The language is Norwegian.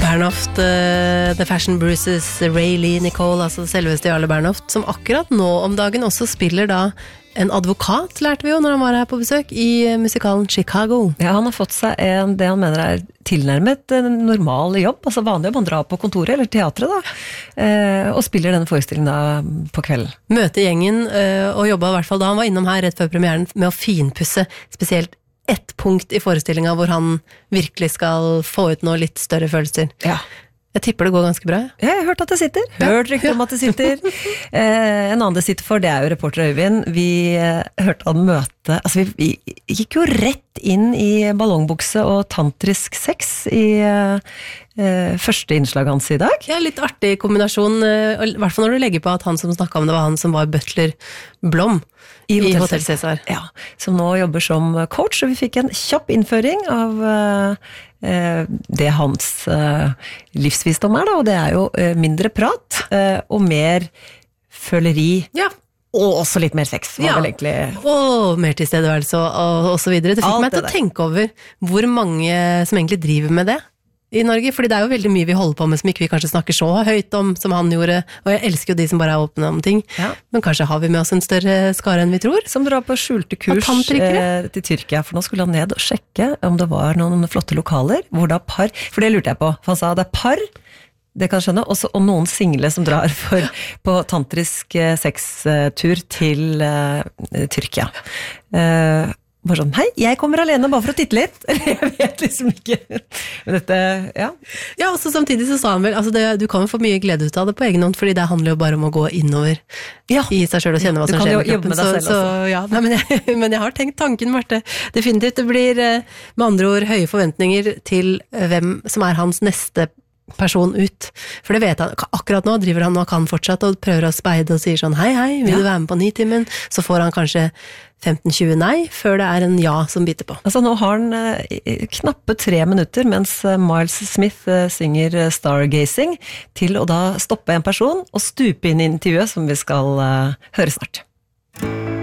Bernhoft, The Fashion Bruises, Ray Lee Nicole, altså selveste Jarle Bernhoft, som akkurat nå om dagen også spiller da en advokat, lærte vi jo når han var her på besøk, i musikalen Chicago. Ja, han har fått seg det han mener tilnærmet en normal jobb, altså vanlig om han drar på kontoret eller teatret da, og spiller denne forestillingen da på kvelden. Møte gjengen og jobba i hvert fall da han var innom her rett før premieren med å finpusse spesielt ett punkt i forestillingen hvor han virkelig skal få ut noe litt større følelser. Ja. Jeg tipper det går ganske bra. Ja, jeg har hørt at det sitter. Hørt rykter om at det sitter. En annen det sitter for, det jo reporter Øyvind. Vi hørte han møte, altså vi gikk jo rett inn i ballongbukse og tantrisk sex i første innslag hans i dag. Ja, litt artig kombinasjon, i hvert fall når du legger på at han som snakket om det var han som var butler Blom i Hotel Cæsar. Ja, som nå jobber som coach, og vi fikk en kjapp innføring av det hans livsvisdom da, og det jo mindre prat og mer føleri. Ja. Og også litt mer sex, var vel egentlig. Og mer tilstedeværelse og så videre. Det fikk meg til å tenke over hvor mange som egentlig driver med det i Norge, fordi det jo veldig mye vi holder på med som ikke vi kanskje snakker så høyt om som han gjorde, og jeg elsker jo de som bare åpne om ting, men kanskje har vi med oss en større skare enn vi tror. Som drar på skjulte kurs til Tyrkia, for nå skulle han ned og sjekke om det var noen flotte lokaler, hvor da par, for det lurte jeg på, for han sa det par, det kan jeg skjønne, også, og noen single som drar på tantrisk sextur til Tyrkia. Bare sånn, hei, jeg kommer alene bare for å titte litt. Jeg vet liksom ikke. Men dette, ja. Ja, og så samtidig så sa han vel, altså du kan jo få mye glede ut av det på egen hånd, fordi det handler jo bare om å gå innover i seg selv og kjenne hva som skjer med kroppen. Så ja, nei, men jeg har tenkt tanken, Marte. Definitivt, det blir med andre ord høye forventninger til hvem som hans neste person ut. For det vet han, akkurat nå driver han og kan fortsatt og prøver å speide og sier sånn, hei, vil du være med på 9-timen? Så får han kanskje 15-20 nei, før det en ja som biter på. Altså nå har han knappe 3 minutter, mens Miles Smith synger Stargazing, til å da stoppe en person og stupe inn i intervjuet som vi skal høre snart.